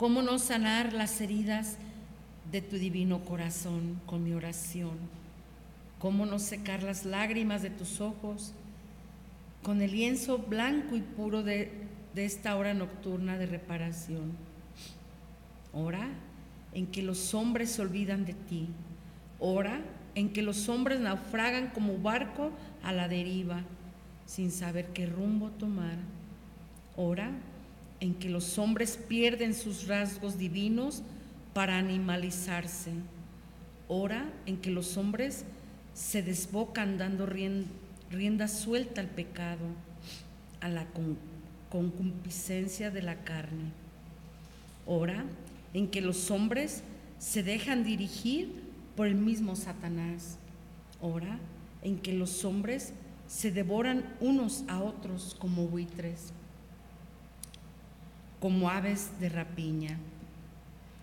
¿Cómo no sanar las heridas de tu divino corazón con mi oración? ¿Cómo no secar las lágrimas de tus ojos con el lienzo blanco y puro de esta hora nocturna de reparación? Hora en que los hombres se olvidan de ti, hora en que los hombres naufragan como barco a la deriva, sin saber qué rumbo tomar, hora en que los hombres pierden sus rasgos divinos para animalizarse, hora en que los hombres se desbocan dando rienda suelta al pecado, a la concupiscencia de la carne, hora en que los hombres se dejan dirigir por el mismo Satanás, hora en que los hombres se devoran unos a otros como buitres, como aves de rapiña.